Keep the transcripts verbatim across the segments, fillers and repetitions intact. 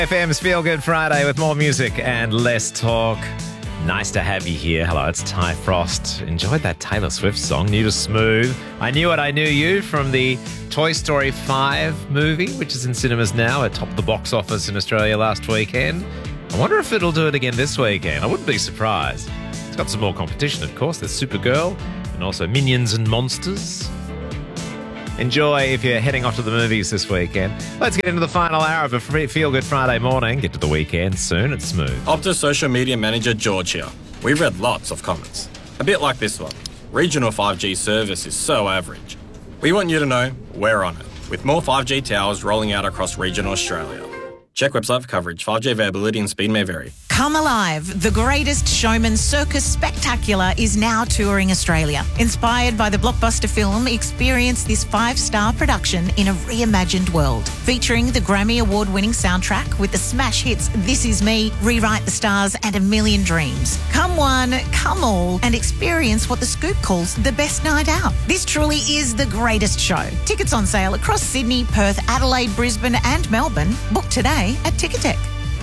F M's Feel Good Friday with more music and less talk. Nice to have you here. Hello, it's Ty Frost. Enjoyed that Taylor Swift song, New to Smooth. I Knew What I Knew You from the Toy Story five movie, which is in cinemas now. It topped the box office in Australia last weekend. I wonder if it'll do it again this weekend. I wouldn't be surprised. It's got some more competition, of course. There's Supergirl and also Minions and Monsters. Enjoy if you're heading off to the movies this weekend. Let's get into the final hour of a Feel Good Friday morning. Get to the weekend soon. It's smooth. Optus social media manager George here. We've read lots of comments. A bit like this one. Regional five G service is so average. We want you to know we're on it, with more five G towers rolling out across regional Australia. Check website for coverage. five G availability and speed may vary. Come alive. The Greatest Showman Circus Spectacular is now touring Australia. Inspired by the blockbuster film, experience this five-star production in a reimagined world. Featuring the Grammy Award-winning soundtrack with the smash hits This Is Me, Rewrite the Stars and A Million Dreams. Come one, come all, and experience what The Scoop calls the best night out. This truly is the greatest show. Tickets on sale across Sydney, Perth, Adelaide, Brisbane and Melbourne. Book today at Ticketek.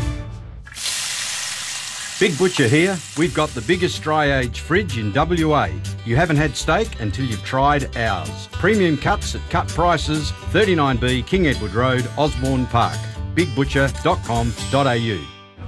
Big Butcher here. We've got the biggest dry-age fridge in W A. You haven't had steak until you've tried ours. Premium cuts at cut prices, thirty-nine B King Edward Road, Osborne Park. big butcher dot com dot a u.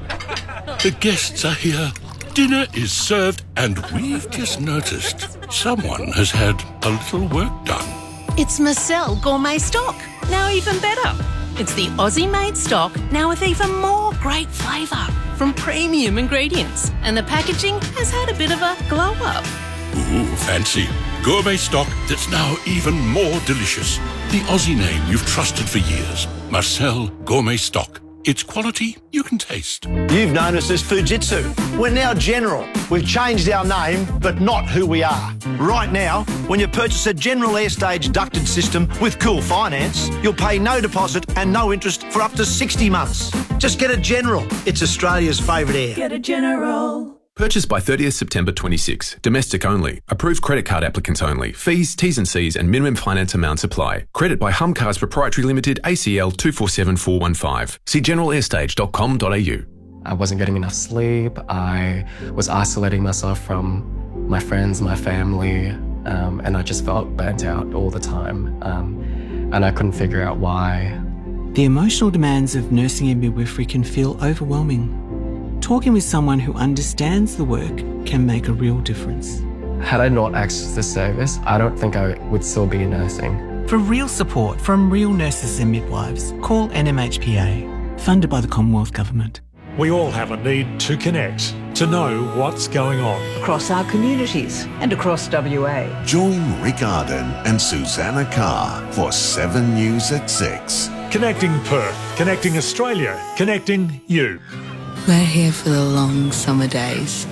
The guests are here. Dinner is served and we've just noticed someone has had a little work done. It's Marcel Gourmet Stock, now even better. It's the Aussie-made stock, now with even more great flavour from premium ingredients. And the packaging has had a bit of a glow-up. Ooh, fancy. Gourmet stock that's now even more delicious. The Aussie name you've trusted for years. Marcel Gourmet Stock. It's quality you can taste. You've known us as Fujitsu. We're now General. We've changed our name, but not who we are. Right now, when you purchase a General Airstage ducted system with Cool Finance, you'll pay no deposit and no interest for up to sixty months. Just get a General. It's Australia's favourite air. Get a General. Purchase by thirtieth September twenty-six. Domestic only. Approved credit card applicants only. Fees, T's and C's and minimum finance amounts apply. Credit by Hum Cars Proprietary Limited, A C L two four seven four one five. See general airstage dot com dot a u. I wasn't getting enough sleep. I was isolating myself from my friends, my family, um, and I just felt burnt out all the time. Um, and I couldn't figure out why. The emotional demands of nursing and midwifery can feel overwhelming. Talking with someone who understands the work can make a real difference. Had I not accessed this service, I don't think I would still be nursing. For real support from real nurses and midwives, call N M H P A, funded by the Commonwealth Government. We all have a need to connect, to know what's going on. Across our communities and across W A. Join Rick Arden and Susanna Carr for seven News at six. Connecting Perth, connecting Australia, connecting you. We're here for the long summer days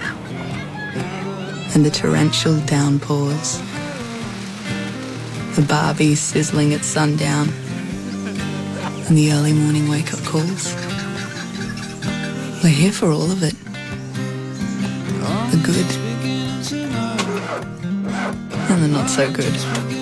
and the torrential downpours, the Barbie sizzling at sundown and the early morning wake-up calls. We're here for all of it. The good and the not so good.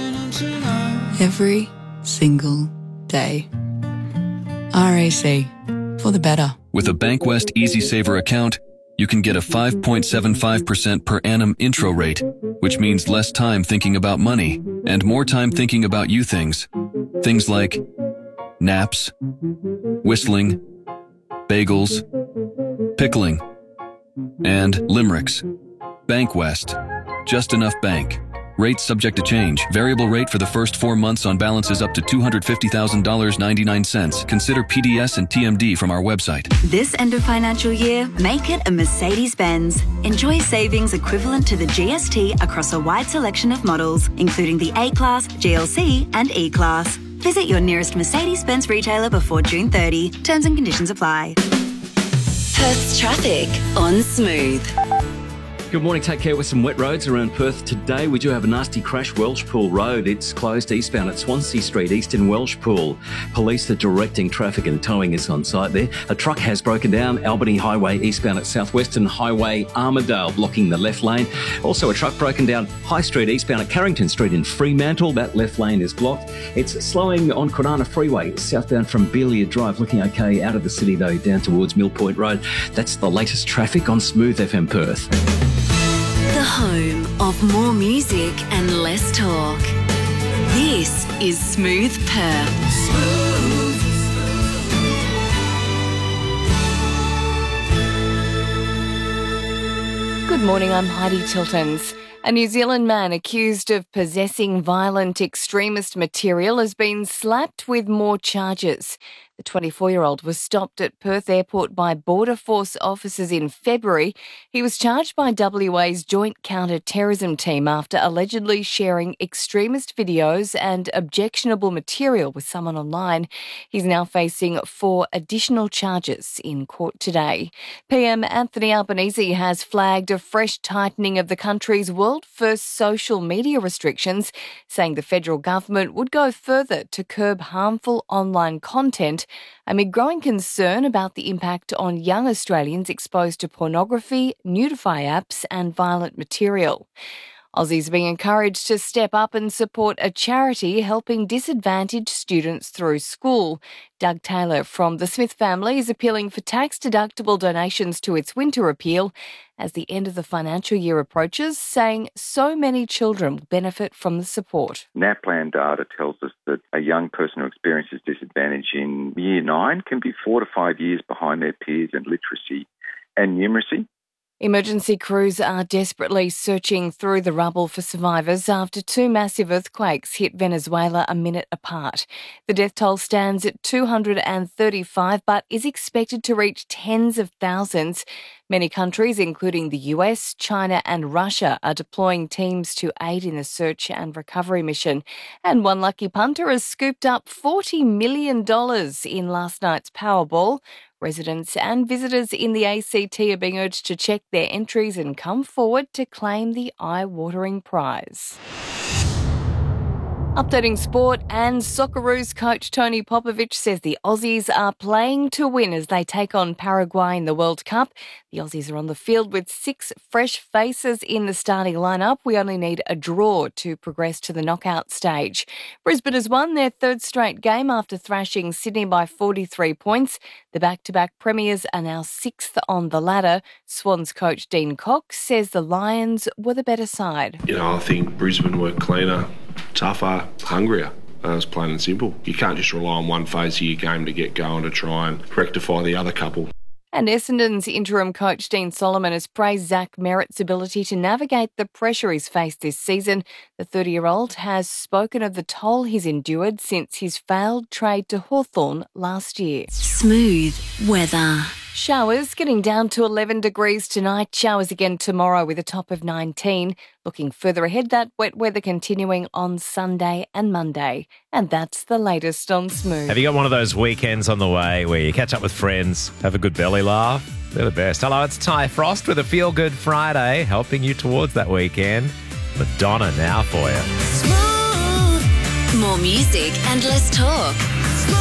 Every single day. R A C, for the better. With a Bankwest Easy Saver account, you can get a five point seven five percent per annum intro rate, which means less time thinking about money and more time thinking about you things. Things like naps, whistling, bagels, pickling, and limericks. Bankwest. Just enough bank. Rates subject to change. Variable rate for the first four months on balances up to two hundred fifty thousand dollars and ninety-nine cents. Consider P D S and T M D from our website. This end of financial year, make it a Mercedes-Benz. Enjoy savings equivalent to the G S T across a wide selection of models, including the A-Class, G L C and E-Class. Visit your nearest Mercedes-Benz retailer before June thirtieth. Terms and conditions apply. Perth's traffic on Smooth. Good morning. Take care with some wet roads around Perth today. We do have a nasty crash, Welshpool Road. It's closed eastbound at Swansea Street, east in Welshpool. Police are directing traffic and towing is on site there. A truck has broken down Albany Highway eastbound at Southwestern Highway, Armidale, blocking the left lane. Also a truck broken down High Street eastbound at Carrington Street in Fremantle. That left lane is blocked. It's slowing on Kwinana Freeway, southbound from Belia Drive. Looking okay out of the city though, down towards Mill Point Road. That's the latest traffic on Smooth F M Perth. The home of more music and less talk. This is Smooth Perth. Smooth. Good morning, I'm Heidi Tiltons. A New Zealand man accused of possessing violent extremist material has been slapped with more charges. The twenty-four-year-old was stopped at Perth Airport by Border Force officers in February. He was charged by W A's Joint Counter-Terrorism Team after allegedly sharing extremist videos and objectionable material with someone online. He's now facing four additional charges in court today. P M Anthony Albanese has flagged a fresh tightening of the country's world-first social media restrictions, saying the federal government would go further to curb harmful online content amid growing concern about the impact on young Australians exposed to pornography, nudify apps and violent material. Aussies are being encouraged to step up and support a charity helping disadvantaged students through school. Doug Taylor from the Smith family is appealing for tax-deductible donations to its winter appeal as the end of the financial year approaches, saying so many children will benefit from the support. NAPLAN data tells us that a young person who experiences disadvantage in year nine can be four to five years behind their peers in literacy and numeracy. Emergency crews are desperately searching through the rubble for survivors after two massive earthquakes hit Venezuela a minute apart. The death toll stands at two hundred thirty-five but is expected to reach tens of thousands. Many countries, including the U S, China and Russia, are deploying teams to aid in the search and recovery mission. And one lucky punter has scooped up forty million dollars in last night's Powerball. Residents and visitors in the A C T are being urged to check their entries and come forward to claim the eye-watering prize. Updating sport, and Socceroos coach Tony Popovic says the Aussies are playing to win as they take on Paraguay in the World Cup. The Aussies are on the field with six fresh faces in the starting lineup. We only need a draw to progress to the knockout stage. Brisbane has won their third straight game after thrashing Sydney by forty-three points. The back-to-back premiers are now sixth on the ladder. Swans coach Dean Cox says the Lions were the better side. You know, I think Brisbane were cleaner, tougher, hungrier. Uh, it's plain and simple. You can't just rely on one phase of your game to get going to try and rectify the other couple. And Essendon's interim coach Dean Solomon has praised Zach Merritt's ability to navigate the pressure he's faced this season. The thirty-year-old has spoken of the toll he's endured since his failed trade to Hawthorn last year. Smooth weather. Showers getting down to eleven degrees tonight. Showers again tomorrow with a top of nineteen. Looking further ahead, that wet weather continuing on Sunday and Monday. And that's the latest on Smooth. Have you got one of those weekends on the way where you catch up with friends, have a good belly laugh? They're the best. Hello, it's Ty Frost with a Feel Good Friday, helping you towards that weekend. Madonna now for you. Smooth. More music and less talk.